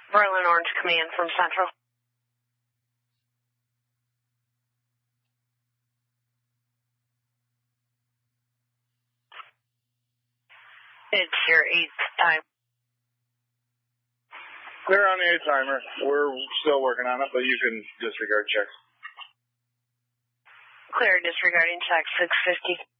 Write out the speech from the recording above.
Berlin Orange Command from Central. It's your 8th time. Clear on the 8 timer. We're still working on it, but you can disregard checks. Clear disregarding check 650.